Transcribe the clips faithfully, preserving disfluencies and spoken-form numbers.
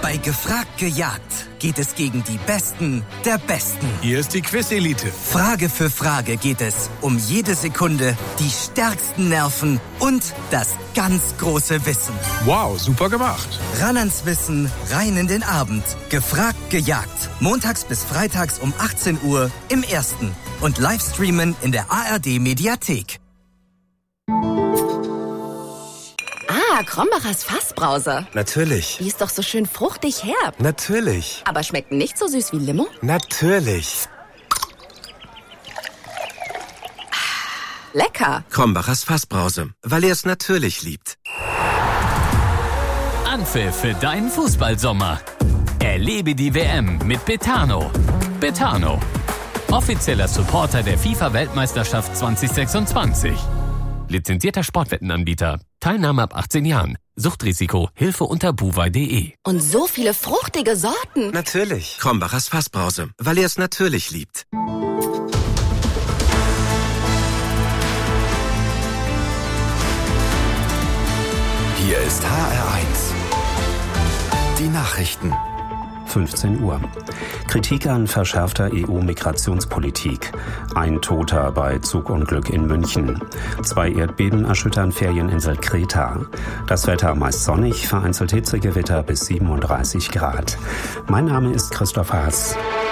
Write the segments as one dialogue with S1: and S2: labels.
S1: Bei Gefragt gejagt geht es gegen die Besten der Besten.
S2: Hier ist die Quiz-Elite.
S1: Frage für Frage geht es um jede Sekunde, die stärksten Nerven und das ganz große Wissen.
S2: Wow, super gemacht.
S1: Ran ans Wissen, rein in den Abend. Gefragt gejagt. Montags bis freitags um achtzehn Uhr im Ersten. Und Livestreamen in der A R D-Mediathek.
S3: Ah, Krombacher's Fassbrause.
S4: Natürlich.
S3: Die ist doch so schön fruchtig herb.
S4: Natürlich.
S3: Aber schmeckt nicht so süß wie Limo?
S4: Natürlich.
S3: Lecker.
S4: Krombacher's Fassbrause, weil er es natürlich liebt.
S5: Anpfiff für deinen Fußballsommer. Erlebe die W M mit Betano. Betano, offizieller Supporter der FIFA-Weltmeisterschaft zwanzig sechsundzwanzig. Lizenzierter Sportwettenanbieter. Teilnahme ab achtzehn Jahren. Suchtrisiko. Hilfe unter buwei punkt de.
S3: Und so viele fruchtige Sorten.
S4: Natürlich. Krombacher's Fassbrause, weil er es natürlich liebt.
S6: Hier ist H R eins. Die Nachrichten.
S7: fünfzehn Uhr. Kritik an verschärfter E U-Migrationspolitik. Ein Toter bei Zugunglück in München. Zwei Erdbeben erschüttern Ferieninsel Kreta. Das Wetter meist sonnig, vereinzelt Hitzegewitter bis siebenunddreißig Grad. Mein Name ist Christoph Haas.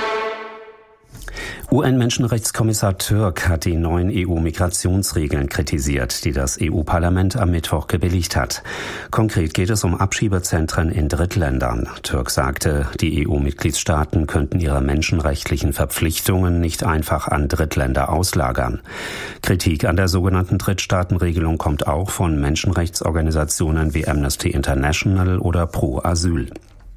S7: U N-Menschenrechtskommissar Türk hat die neuen E U-Migrationsregeln kritisiert, die das E U-Parlament am Mittwoch gebilligt hat. Konkret geht es um Abschiebezentren in Drittländern. Türk sagte, die E U-Mitgliedstaaten könnten ihre menschenrechtlichen Verpflichtungen nicht einfach an Drittländer auslagern. Kritik an der sogenannten Drittstaatenregelung kommt auch von Menschenrechtsorganisationen wie Amnesty International oder Pro Asyl.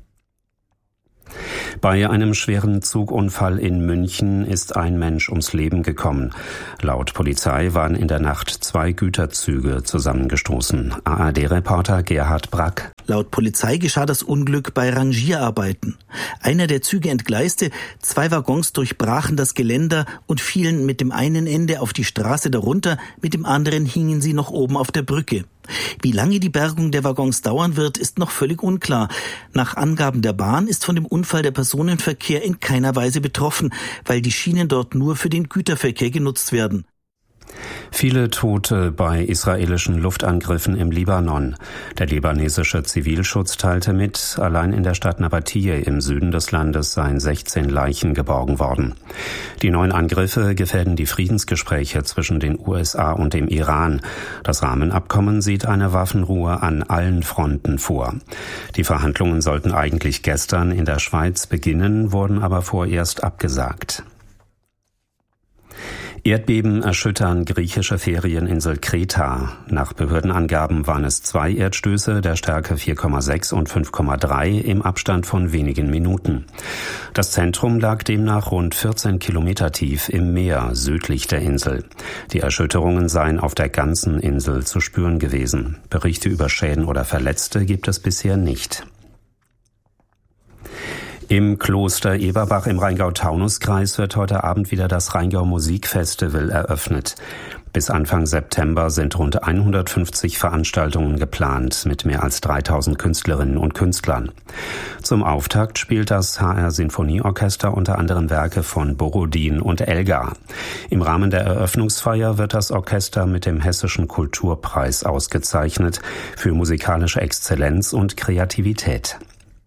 S7: Bei einem schweren Zugunfall in München ist ein Mensch ums Leben gekommen. Laut Polizei waren in der Nacht zwei Güterzüge zusammengestoßen. A R D-Reporter Gerhard Brack.
S8: Laut Polizei geschah das Unglück bei Rangierarbeiten. Einer der Züge entgleiste, zwei Waggons durchbrachen das Geländer und fielen mit dem einen Ende auf die Straße darunter, mit dem anderen hingen sie noch oben auf der Brücke. Wie lange die Bergung der Waggons dauern wird, ist noch völlig unklar. Nach Angaben der Bahn ist von dem Unfall der Personenverkehr in keiner Weise betroffen, weil die Schienen dort nur für den Güterverkehr genutzt werden.
S7: Viele Tote bei israelischen Luftangriffen im Libanon. Der libanesische Zivilschutz teilte mit, allein in der Stadt Nabatiyeh im Süden des Landes seien sechzehn Leichen geborgen worden. Die neuen Angriffe gefährden die Friedensgespräche zwischen den U S A und dem Iran. Das Rahmenabkommen sieht eine Waffenruhe an allen Fronten vor. Die Verhandlungen sollten eigentlich gestern in der Schweiz beginnen, wurden aber vorerst abgesagt. Erdbeben erschüttern griechische Ferieninsel Kreta. Nach Behördenangaben waren es zwei Erdstöße der Stärke vier Komma sechs und fünf Komma drei im Abstand von wenigen Minuten. Das Zentrum lag demnach rund vierzehn Kilometer tief im Meer südlich der Insel. Die Erschütterungen seien auf der ganzen Insel zu spüren gewesen. Berichte über Schäden oder Verletzte gibt es bisher nicht. Im Kloster Eberbach im Rheingau-Taunus-Kreis wird heute Abend wieder das Rheingau-Musikfestival eröffnet. Bis Anfang September sind rund hundertfünfzig Veranstaltungen geplant mit mehr als dreitausend Künstlerinnen und Künstlern. Zum Auftakt spielt das H R-Sinfonieorchester unter anderem Werke von Borodin und Elgar. Im Rahmen der Eröffnungsfeier wird das Orchester mit dem Hessischen Kulturpreis ausgezeichnet für musikalische Exzellenz und Kreativität.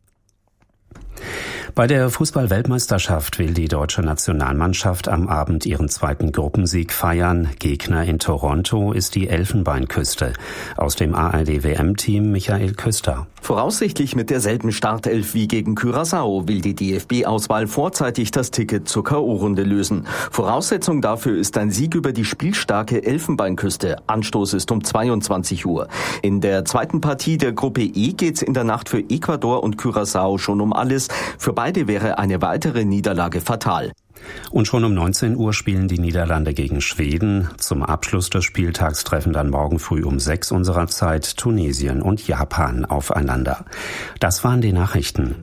S7: Bei der Fußball-Weltmeisterschaft will die deutsche Nationalmannschaft am Abend ihren zweiten Gruppensieg feiern. Gegner in Toronto ist die Elfenbeinküste. Aus dem A R D-W M-Team Michael Küster.
S9: Voraussichtlich mit derselben Startelf wie gegen Curaçao will die D F B-Auswahl vorzeitig das Ticket zur K O-Runde lösen. Voraussetzung dafür ist ein Sieg über die spielstarke Elfenbeinküste. Anstoß ist um zweiundzwanzig Uhr. In der zweiten Partie der Gruppe E geht's in der Nacht für Ecuador und Curaçao schon um alles. Für beide wäre eine weitere Niederlage fatal.
S7: Und schon um neunzehn Uhr spielen die Niederlande gegen Schweden. Zum Abschluss des Spieltags treffen dann morgen früh um sechs unserer Zeit Tunesien und Japan aufeinander. Das waren die Nachrichten.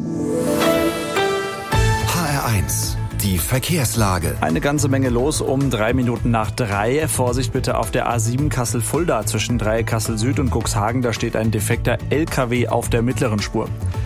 S6: H R eins. Die Verkehrslage.
S10: Eine ganze Menge los um drei Minuten nach drei. Vorsicht bitte auf der A sieben Kassel-Fulda zwischen Dreieck Kassel Süd und Cuxhagen. Da steht ein defekter L K W auf der mittleren Spur.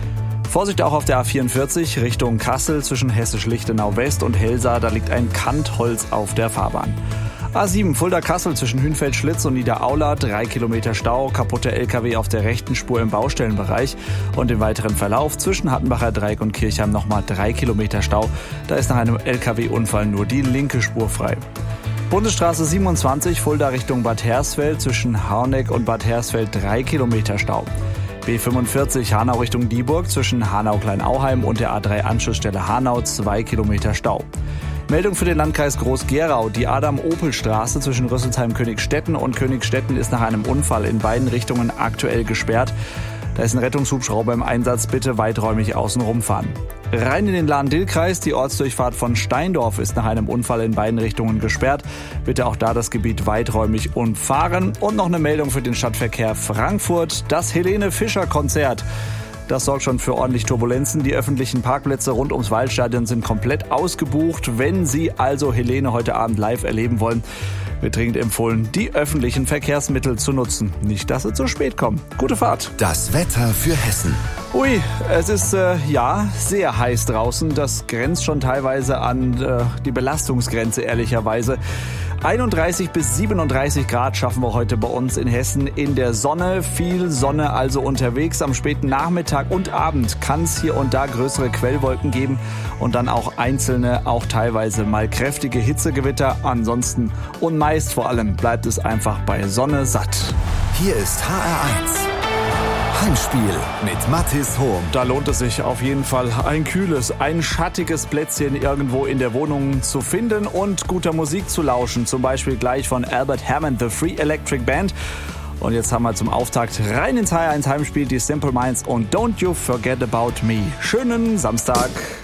S10: Vorsicht auch auf der A vierundvierzig Richtung Kassel zwischen Hessisch-Lichtenau West und Helsa, da liegt ein Kantholz auf der Fahrbahn. A sieben Fulda-Kassel zwischen Hünfeld-Schlitz und Niederaula, drei Kilometer Stau, kaputter L K W auf der rechten Spur im Baustellenbereich und im weiteren Verlauf zwischen Hattenbacher Dreieck und Kirchheim nochmal drei Kilometer Stau. Da ist nach einem L K W-Unfall nur die linke Spur frei. Bundesstraße siebenundzwanzig Fulda Richtung Bad Hersfeld zwischen Harneck und Bad Hersfeld drei Kilometer Stau. B fünfundvierzig Hanau Richtung Dieburg zwischen Hanau-Kleinauheim und der A drei Anschlussstelle Hanau zwei Kilometer Stau. Meldung für den Landkreis Groß-Gerau. Die Adam-Opel-Straße zwischen Rüsselsheim-Königstetten und Königstetten ist nach einem Unfall in beiden Richtungen aktuell gesperrt. Da ist ein Rettungshubschrauber im Einsatz. Bitte weiträumig außen rumfahren. Rein in den Lahn-Dill-Kreis. Die Ortsdurchfahrt von Steindorf ist nach einem Unfall in beiden Richtungen gesperrt. Bitte auch da das Gebiet weiträumig umfahren. Und noch eine Meldung für den Stadtverkehr Frankfurt. Das Helene-Fischer-Konzert. Das sorgt schon für ordentlich Turbulenzen. Die öffentlichen Parkplätze rund ums Waldstadion sind komplett ausgebucht. Wenn Sie also Helene heute Abend live erleben wollen, wird dringend empfohlen, die öffentlichen Verkehrsmittel zu nutzen. Nicht, dass Sie zu spät kommen. Gute Fahrt.
S6: Das Wetter für Hessen.
S10: Ui, es ist äh, ja sehr heiß draußen. Das grenzt schon teilweise an äh, die Belastungsgrenze, ehrlicherweise. einunddreißig bis siebenunddreißig Grad schaffen wir heute bei uns in Hessen in der Sonne. Viel Sonne also unterwegs. Am späten Nachmittag und Abend kann es hier und da größere Quellwolken geben und dann auch einzelne, auch teilweise mal kräftige Hitzegewitter. Ansonsten und meist vor allem bleibt es einfach bei Sonne satt.
S6: Hier ist H R eins. Heimspiel mit Mathis Hohm.
S10: Da lohnt es sich auf jeden Fall, ein kühles, ein schattiges Plätzchen irgendwo in der Wohnung zu finden und guter Musik zu lauschen. Zum Beispiel gleich von Albert Hammond, The Free Electric Band. Und jetzt haben wir zum Auftakt rein ins H R eins Heimspiel die Simple Minds und Don't You Forget About Me. Schönen Samstag.